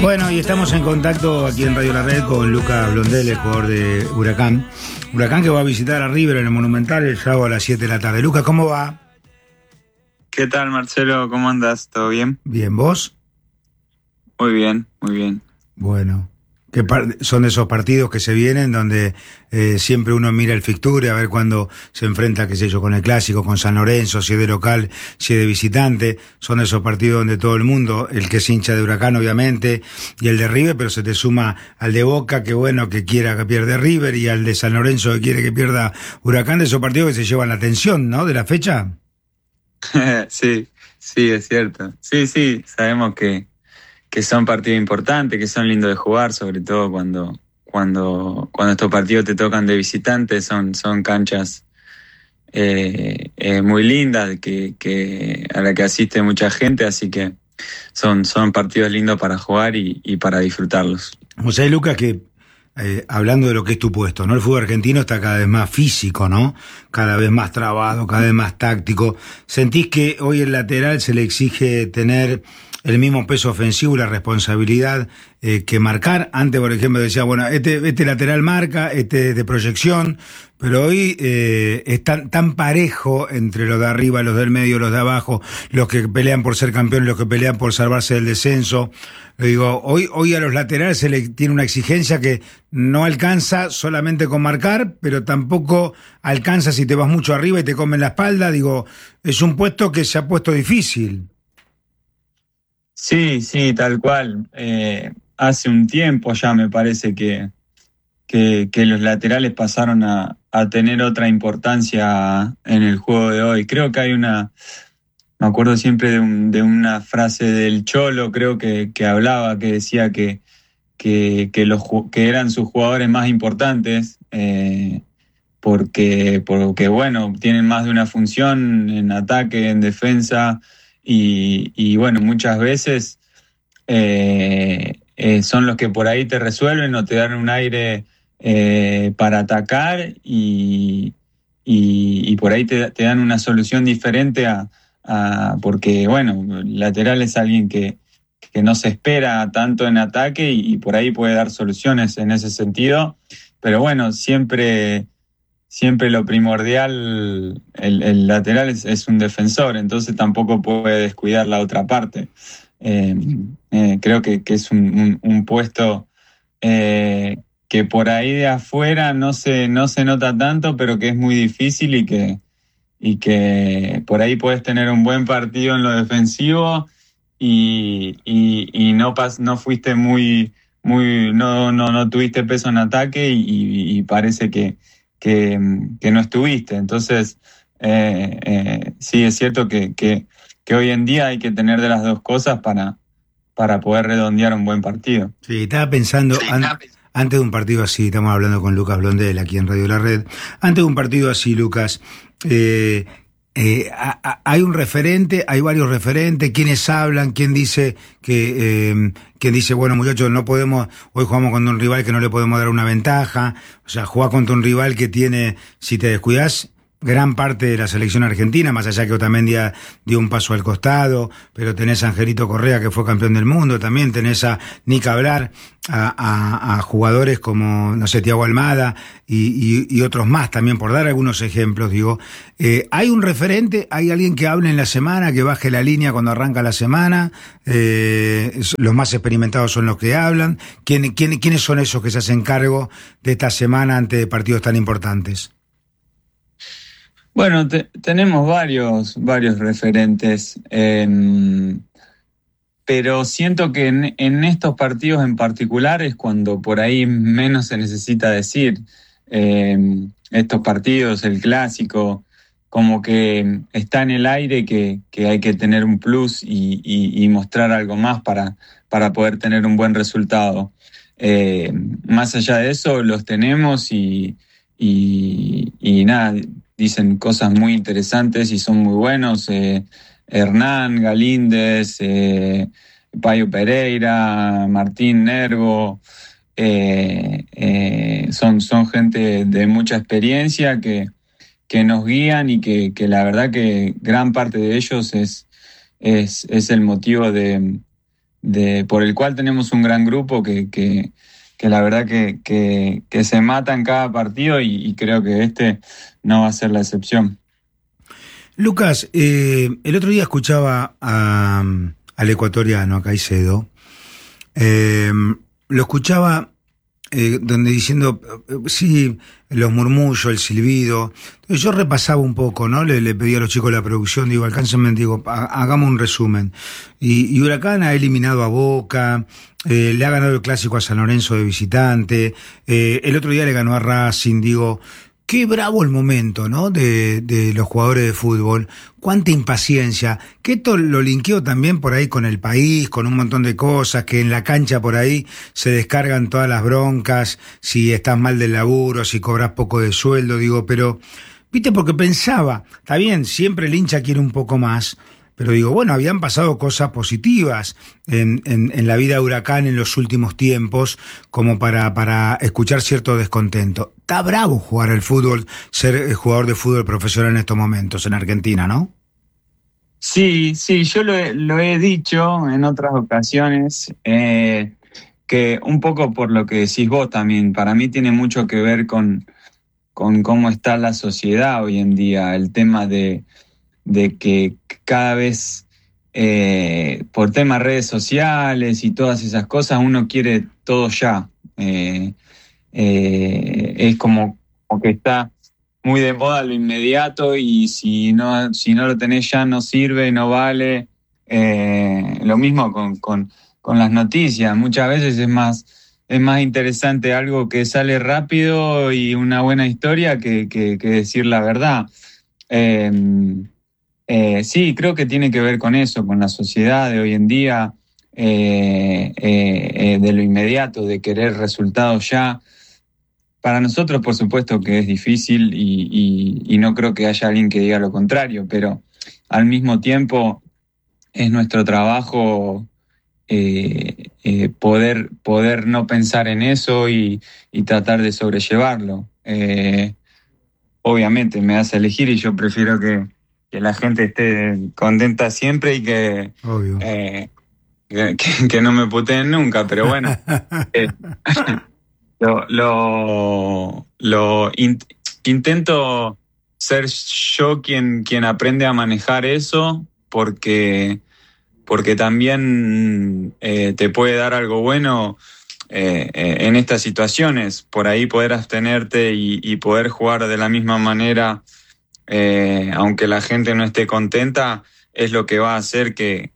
Bueno, y estamos en contacto aquí en Radio La Red con Lucas Blondel, el jugador de Huracán. Huracán que va a visitar a River en el Monumental el sábado a las 7 de la tarde. Lucas, ¿cómo va? ¿Qué tal, Marcelo? ¿Cómo andas? ¿Todo bien? Bien, ¿vos? Muy bien, muy bien. Bueno, son de esos partidos que se vienen donde siempre uno mira el fixture a ver cuándo se enfrenta, qué sé yo, con el Clásico, con San Lorenzo, si es de local, si es de visitante. Son de esos partidos donde todo el mundo, el que es hincha de Huracán obviamente, y el de River, pero se te suma al de Boca, que bueno, que quiera que pierda River, y al de San Lorenzo, que quiere que pierda Huracán, de esos partidos que se llevan la atención, ¿no?, de la fecha. Sí, es cierto. Sí, sabemos que son partidos importantes, que son lindos de jugar, sobre todo cuando estos partidos te tocan de visitante, son canchas muy lindas, que a la que asiste mucha gente, así que son partidos lindos para jugar y para disfrutarlos. O sea, Lucas, que hablando de lo que es tu puesto, ¿no? El fútbol argentino está cada vez más físico, ¿no? Cada vez más trabado, cada vez más táctico. ¿Sentís que hoy el lateral se le exige tener el mismo peso ofensivo y la responsabilidad que marcar? Antes, por ejemplo, decía, bueno, este lateral marca, este de proyección, pero hoy es tan parejo entre los de arriba, los del medio, los de abajo, los que pelean por ser campeones, los que pelean por salvarse del descenso. Digo, hoy a los laterales se le tiene una exigencia que no alcanza solamente con marcar, pero tampoco alcanza si te vas mucho arriba y te comen la espalda. Digo, es un puesto que se ha puesto difícil. Sí, tal cual. Hace un tiempo ya me parece que los laterales pasaron a tener otra importancia en el juego de hoy. Creo que me acuerdo siempre de una frase del Cholo, creo que hablaba, que decía que eran sus jugadores más importantes, porque bueno, tienen más de una función en ataque, en defensa, y bueno, muchas veces son los que por ahí te resuelven o te dan un aire para atacar y por ahí te dan una solución diferente porque bueno, el lateral es alguien que no se espera tanto en ataque y por ahí puede dar soluciones en ese sentido, pero bueno, siempre lo primordial, el lateral es un defensor, entonces tampoco puede descuidar la otra parte. Creo que es un puesto que por ahí de afuera no se nota tanto, pero que es muy difícil y que por ahí puedes tener un buen partido en lo defensivo y no fuiste no tuviste peso en ataque y parece que no estuviste. Entonces, sí, es cierto que hoy en día hay que tener de las dos cosas para poder redondear un buen partido. Sí, estaba pensando, antes de un partido así, estamos hablando con Lucas Blondel aquí en Radio La Red, antes de un partido así, Lucas, hay un referente, hay varios referentes, quienes hablan, quién dice bueno, muchachos, no podemos, hoy jugamos contra un rival que no le podemos dar una ventaja, o sea, jugar contra un rival que tiene, si te descuidas, gran parte de la selección argentina, más allá que Otamendi dio un paso al costado, pero tenés a Angelito Correa, que fue campeón del mundo, también tenés a Nick Hablar, a jugadores como, no sé, Thiago Almada y otros más también, por dar algunos ejemplos, digo. ¿Hay un referente? ¿Hay alguien que hable en la semana, que baje la línea cuando arranca la semana? Los más experimentados son los que hablan. ¿Quiénes son esos que se hacen cargo de esta semana ante partidos tan importantes? Bueno, tenemos varios referentes, pero siento que en estos partidos en particular es cuando por ahí menos se necesita decir. Estos partidos, el Clásico, como que está en el aire que hay que tener un plus y mostrar algo más para poder tener un buen resultado. Más allá de eso, los tenemos y nada, dicen cosas muy interesantes y son muy buenos. Hernán, Galíndez, Payo Pereira, Martín Nervo, son gente de mucha experiencia que nos guían y que la verdad que gran parte de ellos es el motivo de por el cual tenemos un gran grupo que la verdad que se mata en cada partido y creo que este no va a ser la excepción. Lucas, el otro día escuchaba al ecuatoriano, a Caicedo, lo escuchaba donde diciendo, sí, los murmullos, el silbido. Entonces yo repasaba un poco, ¿no? Le pedí a los chicos de la producción, digo, alcáncenme, digo, hagamos un resumen. Y Huracán ha eliminado a Boca, le ha ganado el clásico a San Lorenzo de visitante, el otro día le ganó a Racing, digo, qué bravo el momento, ¿no? De los jugadores de fútbol. Cuánta impaciencia. Que esto lo linkeo también por ahí con el país, con un montón de cosas, que en la cancha por ahí se descargan todas las broncas, si estás mal del laburo, si cobras poco de sueldo, digo, pero, viste, porque pensaba, está bien, siempre el hincha quiere un poco más, pero digo, bueno, habían pasado cosas positivas en la vida de Huracán en los últimos tiempos, como para escuchar cierto descontento. Está bravo jugar al fútbol, ser jugador de fútbol profesional en estos momentos en Argentina, ¿no? Sí, yo lo he dicho en otras ocasiones, que un poco por lo que decís vos también, para mí tiene mucho que ver con cómo está la sociedad hoy en día, el tema de que cada vez por temas redes sociales y todas esas cosas uno quiere todo ya. Es como que está muy de moda lo inmediato y si no lo tenés ya no sirve, no vale. Lo mismo con las noticias. Muchas veces es más interesante algo que sale rápido y una buena historia que decir la verdad. Sí, creo que tiene que ver con eso, con la sociedad de hoy en día, de lo inmediato, de querer resultados ya. Para nosotros, por supuesto, que es difícil y no creo que haya alguien que diga lo contrario, pero al mismo tiempo es nuestro trabajo poder no pensar en eso y tratar de sobrellevarlo. Obviamente me hace elegir y yo prefiero que la gente esté contenta siempre y que no me puteen nunca, pero bueno, intento ser yo quien aprende a manejar eso porque también te puede dar algo bueno en estas situaciones, por ahí poder abstenerte y poder jugar de la misma manera. Aunque la gente no esté contenta, es lo que va a hacer que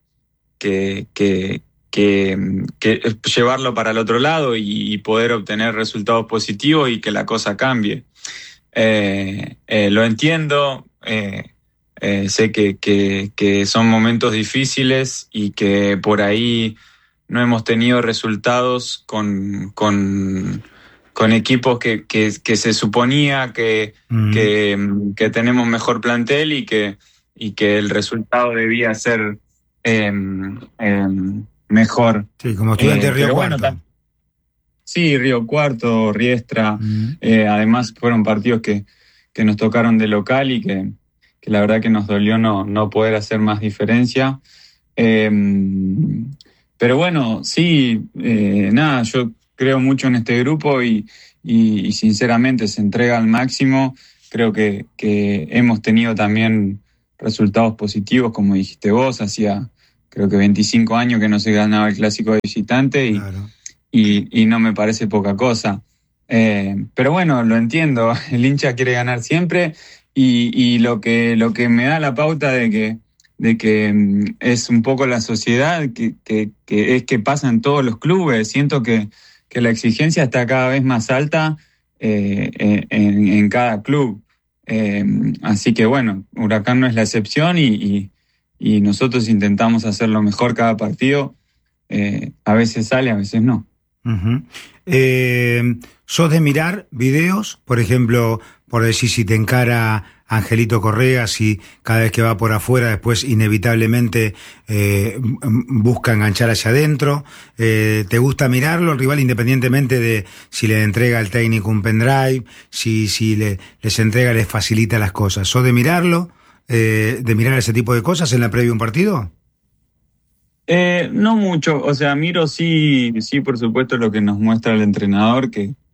llevarlo para el otro lado y poder obtener resultados positivos y que la cosa cambie. Lo entiendo, sé que son momentos difíciles y que por ahí no hemos tenido resultados con equipos que se suponía que tenemos mejor plantel y que el resultado debía ser mejor. Sí, como Estudiantes Río Cuarto. Bueno, sí, Río Cuarto, Riestra. Además fueron partidos que nos tocaron de local y que la verdad que nos dolió no poder hacer más diferencia. Pero bueno, sí, nada, yo creo mucho en este grupo y sinceramente se entrega al máximo. Creo que hemos tenido también resultados positivos, como dijiste vos, hacía creo que 25 años que no se ganaba el clásico de visitante Claro. y no me parece poca cosa. Pero bueno, lo entiendo, el hincha quiere ganar siempre y lo que me da la pauta de que es un poco la sociedad que es que pasa en todos los clubes. Siento que la exigencia está cada vez más alta en cada club. Así que bueno, Huracán no es la excepción y nosotros intentamos hacerlo mejor cada partido. A veces sale, a veces no. Uh-huh. ¿Sos de mirar videos? Por ejemplo, por decir, si te encara Angelito Correa, si cada vez que va por afuera después inevitablemente busca enganchar hacia adentro. ¿Te gusta mirarlo el rival independientemente de si le entrega al técnico un pendrive, si les entrega, les facilita las cosas? ¿Sos de mirarlo? ¿De mirar ese tipo de cosas en la previa de un partido? No mucho, o sea, miro sí, sí, por supuesto, lo que nos muestra el entrenador,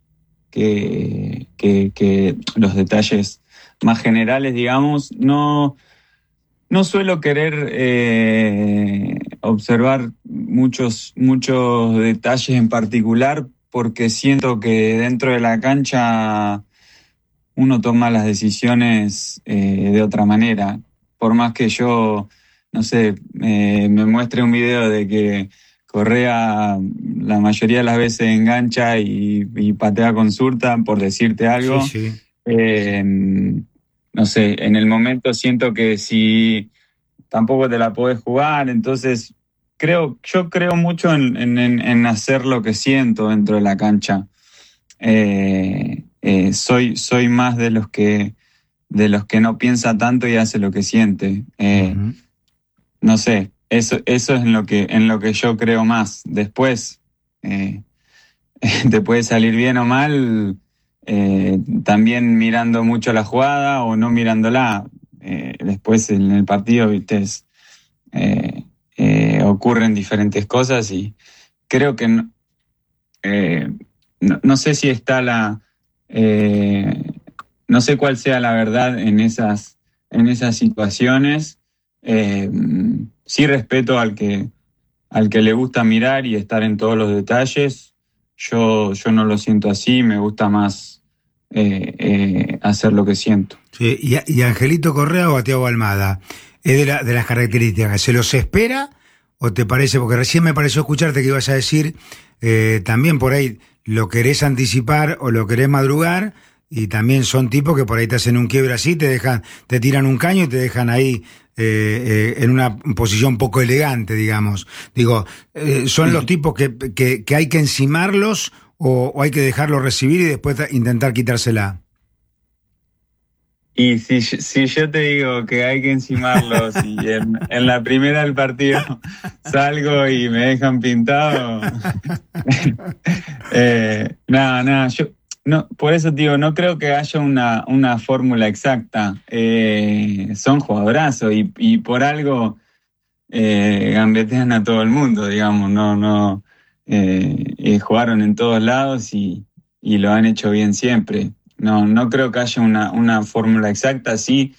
que los detalles más generales, digamos, no suelo querer observar muchos detalles en particular porque siento que dentro de la cancha uno toma las decisiones de otra manera. Por más que yo, no sé, me muestre un video de que Correa la mayoría de las veces engancha y patea con zurda, por decirte Sí, algo. sí. eh, no sé, en el momento siento que si tampoco te la podés jugar, entonces yo creo mucho en hacer lo que siento dentro de la cancha. Soy más de los que no piensa tanto y hace lo que siente. Ujú. No sé, eso es en lo que yo creo más. Después, eh, te puede salir bien o mal, también mirando mucho la jugada o no mirándola. Después en el partido, viste, eh, ocurren diferentes cosas y creo que no sé si está eh, no sé cuál sea la verdad en esas situaciones. Eh, sí respeto al que le gusta mirar y estar en todos los detalles. Yo no lo siento así, me gusta más hacer lo que siento. Sí, y Angelito Correa o Thiago Almada, es de las características, ¿se los espera o te parece? Porque recién me pareció escucharte que ibas a decir, también por ahí lo querés anticipar o lo querés madrugar, y también son tipos que por ahí te hacen un quiebre así, te tiran un caño y te dejan ahí en una posición poco elegante, digamos. Digo, ¿son los tipos que hay que encimarlos o hay que dejarlos recibir y después intentar quitársela? Y si yo te digo que hay que encimarlos y en la primera del partido salgo y me dejan pintado, nada, yo no, por eso te digo, no creo que haya una fórmula exacta. Son jugadorazos y por algo gambetean a todo el mundo, digamos, no, jugaron en todos lados y lo han hecho bien siempre. No creo que haya una fórmula exacta, sí,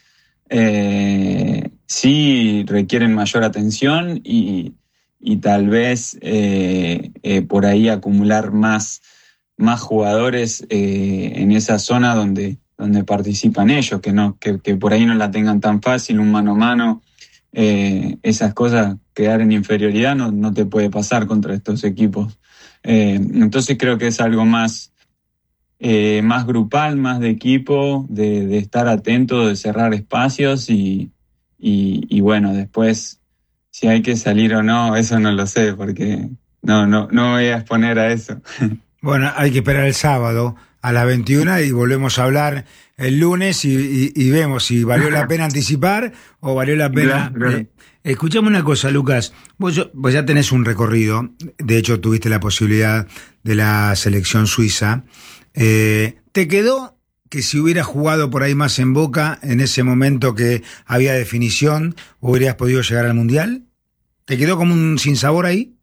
sí requieren mayor atención y tal vez por ahí acumular más jugadores en esa zona donde participan ellos, que por ahí no la tengan tan fácil, un mano a mano. Esas cosas, quedar en inferioridad no te puede pasar contra estos equipos. Entonces creo que es algo más grupal, más de equipo, de estar atento, de cerrar espacios y bueno, después si hay que salir o no, eso no lo sé, porque no voy a exponer a eso. Bueno, hay que esperar el sábado a las 21 y volvemos a hablar el lunes y vemos si valió la pena anticipar o valió la pena. Claro. Escuchame una cosa, Lucas. Vos ya tenés un recorrido. De hecho, tuviste la posibilidad de la selección suiza. ¿Te quedó que si hubieras jugado por ahí más en Boca, en ese momento que había definición, hubieras podido llegar al Mundial? ¿Te quedó como un sinsabor ahí?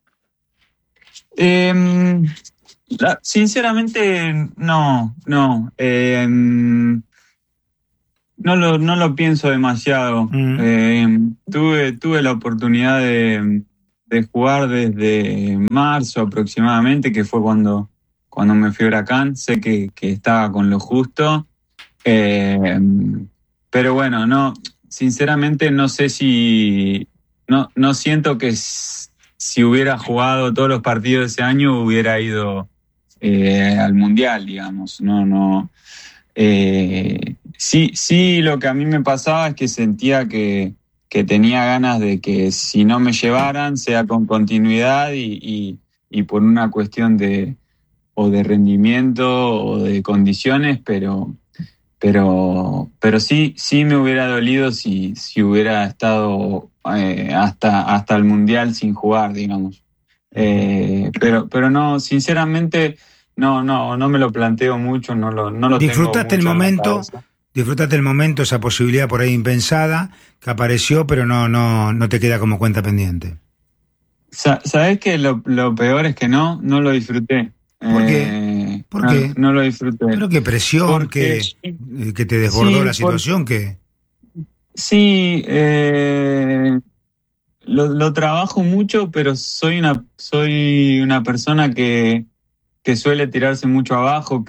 Sinceramente, no. No lo pienso demasiado. Mm. Tuve la oportunidad de jugar desde marzo aproximadamente, que fue cuando me fui a Huracán. Sé que estaba con lo justo. Eh, pero bueno, sinceramente no sé si. No siento que si hubiera jugado todos los partidos de ese año hubiera ido al Mundial, digamos. No. Sí, lo que a mí me pasaba es que sentía que tenía ganas de que si no me llevaran, sea con continuidad y por una cuestión o de rendimiento o de condiciones, pero sí me hubiera dolido si hubiera estado hasta el Mundial sin jugar, digamos. Pero no, sinceramente, no me lo planteo mucho, no lo tengo ¿Disfrutaste el mucho en la momento? cabeza. ¿Disfrutaste el momento, esa posibilidad por ahí impensada que apareció, pero no te queda como cuenta pendiente? Sabés que lo peor es que no lo disfruté. ¿Por qué? ¿Por qué? No lo disfruté. Pero qué presión, Porque que te desbordó sí, la situación, que... sí, lo trabajo mucho, pero soy una persona que suele tirarse mucho abajo,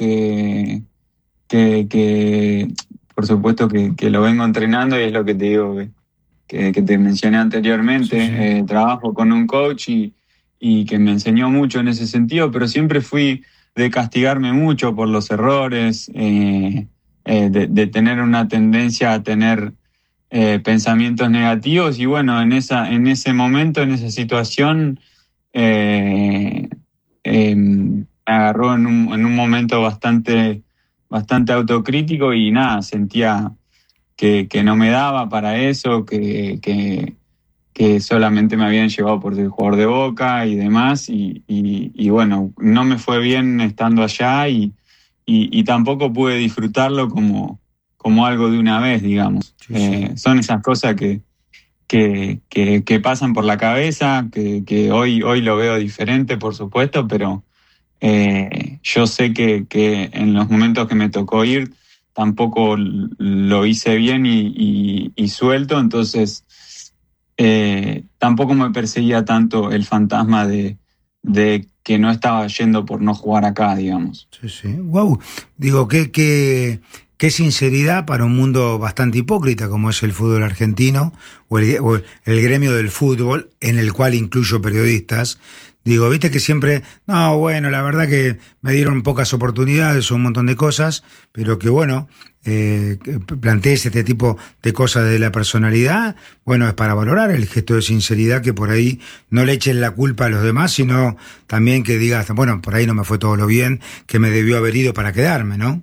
que por supuesto que lo vengo entrenando y es lo que te digo, que te mencioné anteriormente. Sí, sí. Trabajo con un coach y que me enseñó mucho en ese sentido, pero siempre fui de castigarme mucho por los errores, de tener una tendencia a tener pensamientos negativos y bueno, en ese momento, en esa situación, eh, me agarró en un momento bastante autocrítico y nada, sentía que no me daba para eso, que solamente me habían llevado por ser jugador de Boca y demás, y bueno, no me fue bien estando allá y tampoco pude disfrutarlo como algo de una vez, digamos. Sí, sí. Son esas cosas que pasan por la cabeza, que hoy lo veo diferente, por supuesto, pero yo sé que en los momentos que me tocó ir tampoco lo hice bien y suelto, entonces tampoco me perseguía tanto el fantasma de que no estaba yendo por no jugar acá, digamos. Sí, sí. Wow. Digo, qué sinceridad para un mundo bastante hipócrita como es el fútbol argentino o el gremio del fútbol, en el cual incluyo periodistas. Digo, viste que siempre, no, bueno, la verdad que me dieron pocas oportunidades o un montón de cosas, pero que bueno, que plantees este tipo de cosas de la personalidad, bueno, es para valorar el gesto de sinceridad, que por ahí no le eches la culpa a los demás, sino también que digas, bueno, por ahí no me fue todo lo bien que me debió haber ido para quedarme, ¿no?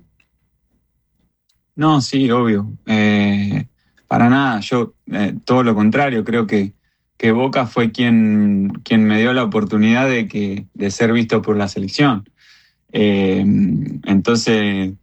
No, sí, obvio. Para nada, yo todo lo contrario, creo que Boca fue quien me dio la oportunidad de ser visto por la selección. Entonces,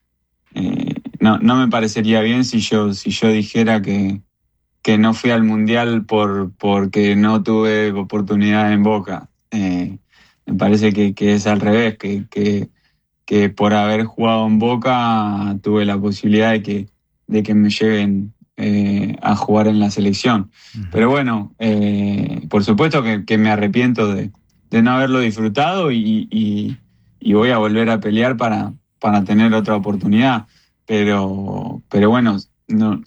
no me parecería bien si yo dijera que no fui al Mundial porque no tuve oportunidad en Boca. Me parece que es al revés, que por haber jugado en Boca tuve la posibilidad de que me lleven a jugar en la selección. Uh-huh. Pero bueno, por supuesto que me arrepiento de no haberlo disfrutado y voy a volver a pelear para tener otra oportunidad. Pero bueno, no,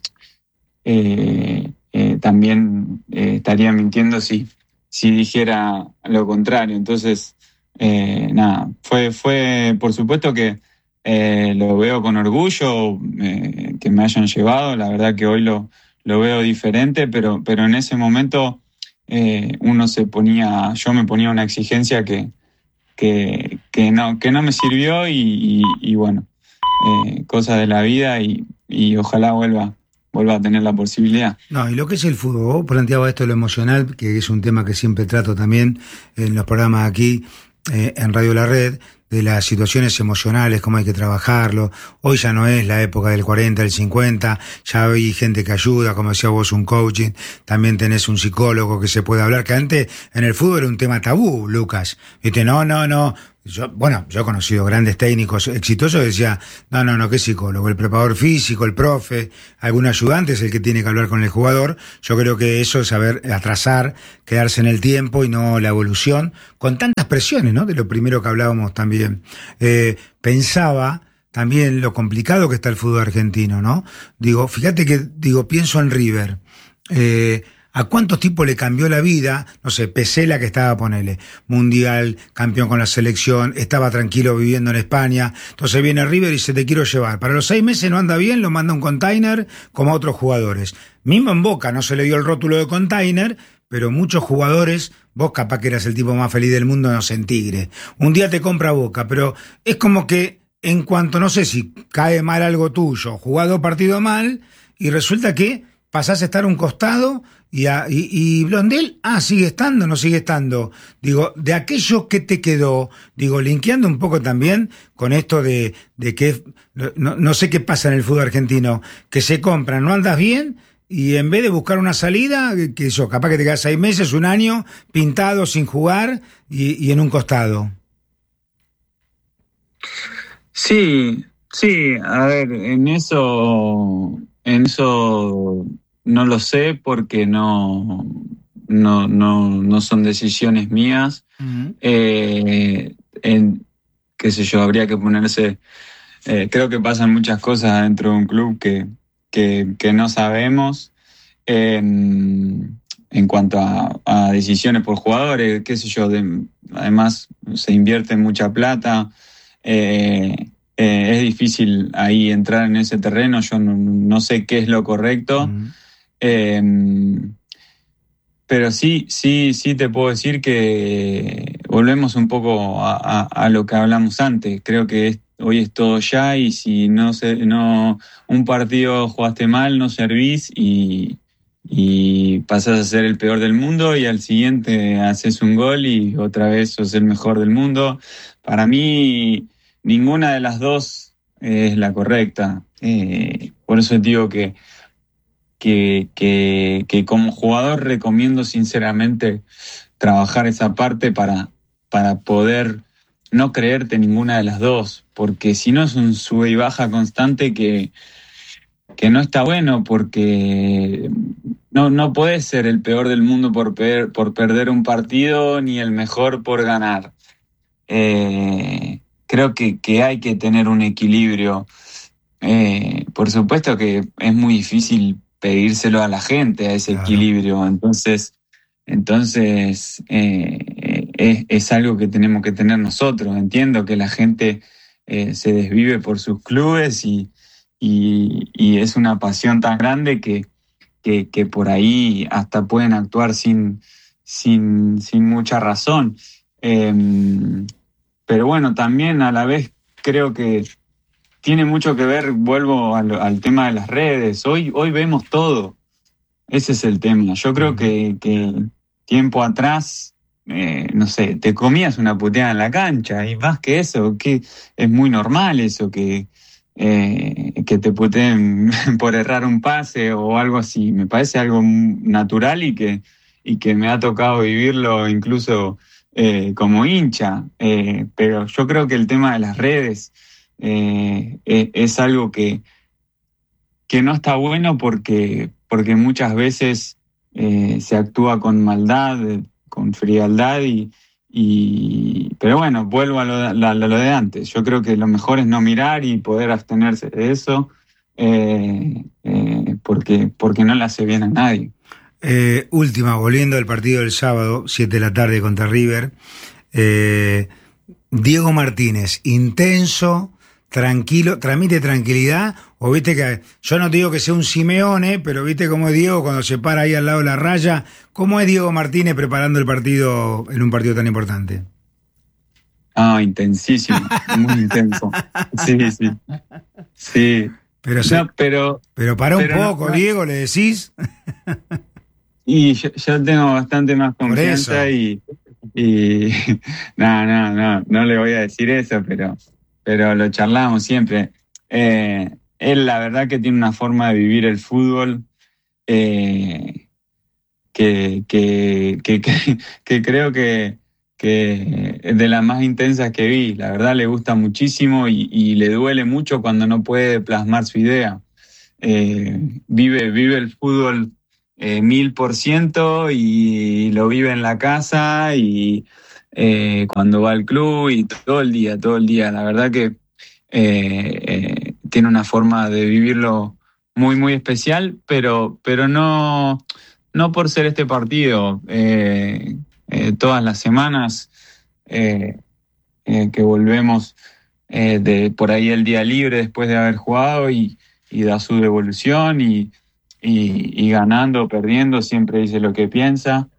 también estaría mintiendo si dijera lo contrario. Entonces, nada, fue por supuesto que lo veo con orgullo que me hayan llevado. La verdad que hoy lo veo diferente, pero en ese momento yo me ponía una exigencia que no me sirvió y bueno, cosas de la vida y ojalá vuelva a tener la posibilidad. No, y lo que es el fútbol, vos planteabas esto de lo emocional, que es un tema que siempre trato también en los programas aquí, en Radio La Red, de las situaciones emocionales, cómo hay que trabajarlo. Hoy ya no es la época del 40, del 50, ya hay gente que ayuda, como decía vos, un coaching, también tenés un psicólogo que se puede hablar, que antes en el fútbol era un tema tabú, Lucas. Viste, no. Yo he conocido grandes técnicos exitosos que decía, no, ¿qué psicólogo? El preparador físico, el profe, algún ayudante es el que tiene que hablar con el jugador. Yo creo que eso es saber atrasar, quedarse en el tiempo y no la evolución, con tantas presiones, ¿no? De lo primero que hablábamos también. Pensaba también lo complicado que está el fútbol argentino, ¿no? Digo, fíjate que, pienso en River. ¿A cuántos tipos le cambió la vida? No sé, Pesela, que estaba, ponele, mundial, campeón con la selección, estaba tranquilo viviendo en España. Entonces viene River y dice, te quiero llevar. Para los 6 meses no anda bien, lo manda un container como a otros jugadores. Mismo en Boca no se le dio el rótulo de container, pero muchos jugadores, vos capaz que eras el tipo más feliz del mundo, no sé, en Tigre. Un día te compra Boca, pero es como que en cuanto, no sé si cae mal algo tuyo, jugado partido mal, y resulta que pasás a estar a un costado y Blondel, sigue estando, no sigue estando. Digo, de aquello que te quedó, linkeando un poco también con esto de que no sé qué pasa en el fútbol argentino, que se compran, no andas bien y en vez de buscar una salida, que eso, capaz que te quedas 6 meses, un año, pintado, sin jugar y en un costado. Sí, sí, a ver, en eso no lo sé porque no son decisiones mías. Uh-huh. Eh, en, qué sé yo, habría que ponerse, creo que pasan muchas cosas dentro de un club que no sabemos en cuanto a decisiones por jugadores, qué sé yo, además se invierte mucha plata. Es difícil ahí entrar en ese terreno, yo no sé qué es lo correcto. Uh-huh. Eh, pero sí te puedo decir que volvemos un poco a lo que hablamos antes. Creo que hoy es todo ya y si no un partido jugaste mal, no servís y pasás a ser el peor del mundo y al siguiente haces un gol y otra vez sos el mejor del mundo. Para mí, ninguna de las dos es la correcta. Por eso digo que como jugador recomiendo sinceramente trabajar esa parte para poder no creerte ninguna de las dos, porque si no es un sube y baja constante que no está bueno, porque no podés ser el peor del mundo por perder un partido ni el mejor por ganar. Creo que hay que tener un equilibrio. Por supuesto que es muy difícil pedírselo a la gente, a ese Claro. equilibrio. Entonces es algo que tenemos que tener nosotros. Entiendo que la gente se desvive por sus clubes y es una pasión tan grande que por ahí hasta pueden actuar sin mucha razón. Eh, pero bueno, también a la vez creo que tiene mucho que ver, vuelvo al tema de las redes. Hoy vemos todo. Ese es el tema. Yo creo Uh-huh. que tiempo atrás, no sé, te comías una puteada en la cancha y más que eso, que es muy normal eso, que te puteen por errar un pase o algo así. Me parece algo natural y que me ha tocado vivirlo incluso como hincha. Pero yo creo que el tema de las redes es algo que no está bueno porque muchas veces se actúa con maldad, con frialdad pero bueno, vuelvo a lo de antes. Yo creo que lo mejor es no mirar y poder abstenerse de eso porque no le hace bien a nadie. Última, volviendo al partido del sábado, 7 de la tarde contra River. Eh, Diego Martínez, intenso, tranquilo, transmite tranquilidad, o viste que, yo no te digo que sea un Simeone, pero viste cómo es Diego cuando se para ahí al lado de la raya, ¿cómo es Diego Martínez preparando el partido en un partido tan importante? Ah, intensísimo, muy intenso. Sí, sí, sí. Pero No, se, pero, pero para un pero no, poco, Diego, le decís, y yo tengo bastante más por confianza eso. y no le voy a decir eso, pero lo charlamos siempre. Él la verdad que tiene una forma de vivir el fútbol eh, que creo que es de las más intensas que vi. La verdad le gusta muchísimo y le duele mucho cuando no puede plasmar su idea. Vive el fútbol 1000% y lo vive en la casa y cuando va al club y todo el día, todo el día. La verdad que tiene una forma de vivirlo muy, muy especial, pero no por ser este partido. Todas las semanas que volvemos de por ahí el día libre después de haber jugado y da su devolución y ganando o perdiendo siempre dice lo que piensa.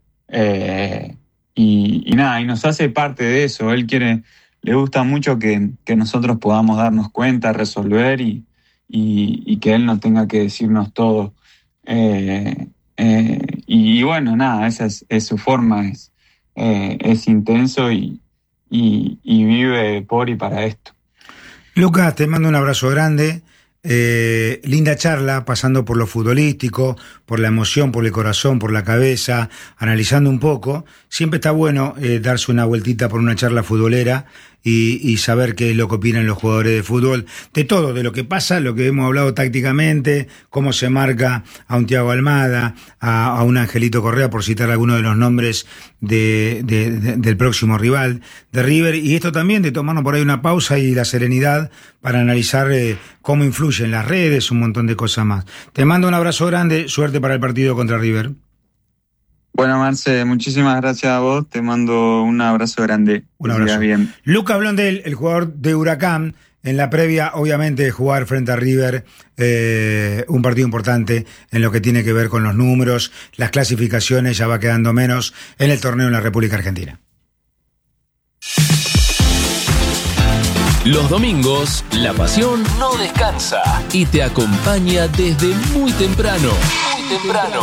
Y nada, y nos hace parte de eso. Le gusta mucho que nosotros podamos darnos cuenta, resolver y que él no tenga que decirnos todo. Eh, y bueno, nada, esa es su forma, es intenso y vive por y para esto. Lucas, te mando un abrazo grande. Linda charla, pasando por lo futbolístico, por la emoción, por el corazón, por la cabeza, analizando un poco. Siempre está bueno darse una vueltita por una charla futbolera y saber qué es lo que opinan los jugadores de fútbol, de todo, de lo que pasa, lo que hemos hablado tácticamente, cómo se marca a un Thiago Almada, a un Angelito Correa, por citar algunos de los nombres del próximo rival de River, y esto también de tomarnos por ahí una pausa y la serenidad para analizar cómo influyen las redes, un montón de cosas más. Te mando un abrazo grande, suerte para el partido contra River. Bueno, Marce, muchísimas gracias a vos, te mando un abrazo grande. Un abrazo. Bien. Lucas Blondel, el jugador de Huracán, en la previa, obviamente, de jugar frente a River, un partido importante en lo que tiene que ver con los números, las clasificaciones, ya va quedando menos en el torneo en la República Argentina. Los domingos, la pasión no descansa y te acompaña desde muy temprano. Muy temprano.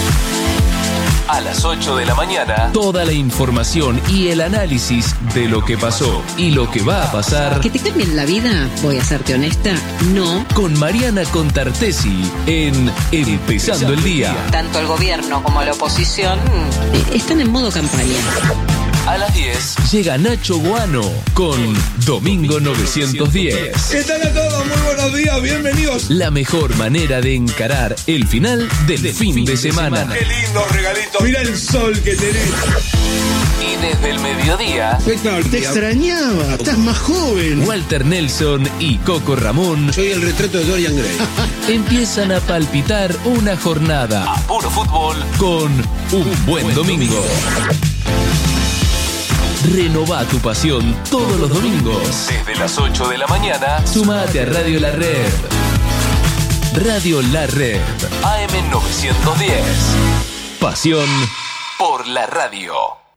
A las 8 de la mañana, toda la información y el análisis de lo que pasó y lo que va a pasar. ¿Que te cambien la vida? Voy a serte honesta, no. Con Mariana Contartesi en Empezando el Día. Tanto el gobierno como la oposición están en modo campaña. A las 10 llega Nacho Guano con Domingo 910. ¿Qué tal a todos? Muy buenos días, bienvenidos. La mejor manera de encarar el final del fin de semana. Qué lindo regalito. Mira el sol que tenés. Y desde el mediodía, Te extrañaba, estás más joven. Walter Nelson y Coco Ramón Soy el retrato de Dorian Gray. empiezan a palpitar una jornada a puro fútbol con un buen domingo. Renová tu pasión todos los domingos. Desde las 8 de la mañana, sumate a Radio La Red. Radio La Red, AM 910. Pasión por la radio.